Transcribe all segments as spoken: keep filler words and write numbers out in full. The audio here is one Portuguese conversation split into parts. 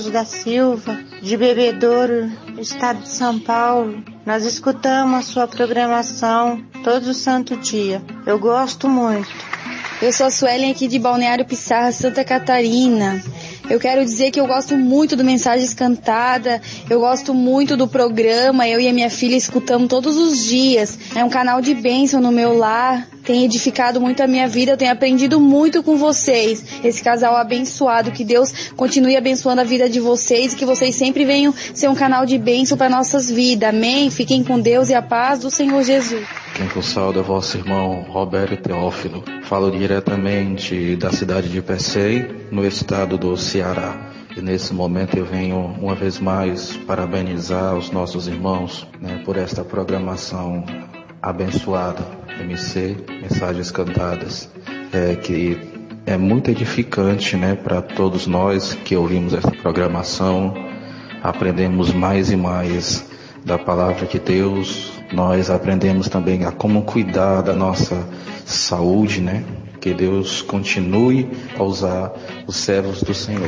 da Silva, de Bebedouro, estado de São Paulo. Nós escutamos a sua programação todo santo dia. Eu gosto muito. Eu sou a Suelen aqui de Balneário Pissarra, Santa Catarina. Eu quero dizer que eu gosto muito do Mensagens Cantada, eu gosto muito do programa, eu e a minha filha escutamos todos os dias. É um canal de bênção no meu lar, tem edificado muito a minha vida, eu tenho aprendido muito com vocês. Esse casal abençoado, que Deus continue abençoando a vida de vocês e que vocês sempre venham ser um canal de bênção para nossas vidas. Amém? Fiquem com Deus e a paz do Senhor Jesus. Quem vos salva é vosso irmão Roberto Teófilo. Falo diretamente da cidade de Pecém, no estado do Ceará. E nesse momento eu venho uma vez mais parabenizar os nossos irmãos, né, por esta programação abençoada, M C, Mensagens Cantadas, é, que é muito edificante, né, para todos nós que ouvimos esta programação. Aprendemos mais e mais da palavra de Deus. Nós aprendemos também a como cuidar da nossa saúde, né? Que Deus continue a usar os servos do Senhor.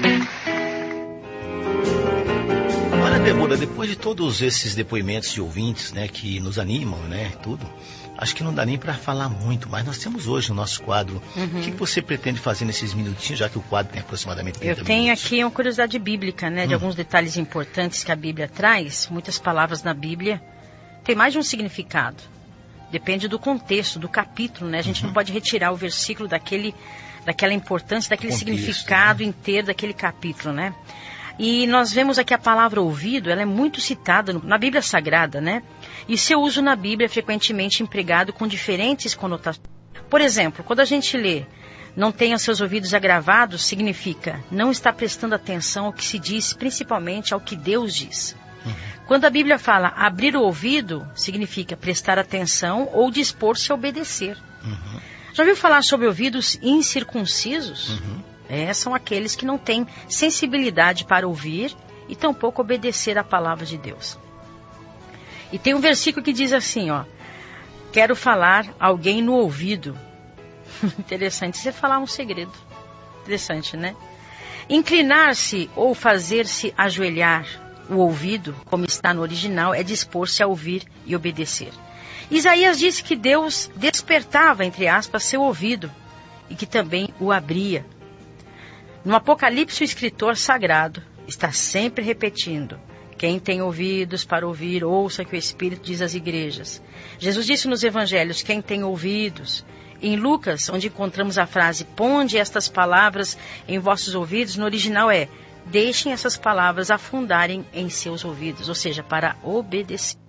Agora, Débora, depois de todos esses depoimentos de ouvintes, né, que nos animam, né, tudo, acho que não dá nem para falar muito, mas nós temos hoje no nosso quadro. Uhum. O que você pretende fazer nesses minutinhos, já que o quadro tem aproximadamente trinta minutos? Eu tenho aqui uma curiosidade bíblica, né, de hum. alguns detalhes importantes que a Bíblia traz. Muitas palavras na Bíblia têm mais de um significado. Depende do contexto, do capítulo, né? A gente uhum. não pode retirar o versículo daquele, daquela importância, daquele contexto, significado, né, inteiro daquele capítulo, né? E nós vemos aqui a palavra ouvido, ela é muito citada no, na Bíblia Sagrada, né? E seu uso na Bíblia é frequentemente empregado com diferentes conotações. Por exemplo, quando a gente lê, não tenha seus ouvidos agravados, significa não está prestando atenção ao que se diz, principalmente ao que Deus diz. Uhum. Quando a Bíblia fala abrir o ouvido, significa prestar atenção ou dispor-se a obedecer. Uhum. Já ouviu falar sobre ouvidos incircuncisos? Uhum. É, são aqueles que não têm sensibilidade para ouvir e tampouco obedecer à palavra de Deus. E tem um versículo que diz assim, ó, quero falar alguém no ouvido. Interessante, você falar um segredo. Interessante, né? Inclinar-se ou fazer-se ajoelhar. O ouvido, como está no original, é dispor-se a ouvir e obedecer. Isaías disse que Deus despertava, entre aspas, seu ouvido e que também o abria. No Apocalipse, o escritor sagrado está sempre repetindo, quem tem ouvidos para ouvir, ouça o que o Espírito diz às igrejas. Jesus disse nos evangelhos, quem tem ouvidos. Em Lucas, onde encontramos a frase, ponde estas palavras em vossos ouvidos, no original é, deixem essas palavras afundarem em seus ouvidos, ou seja, para obedecer.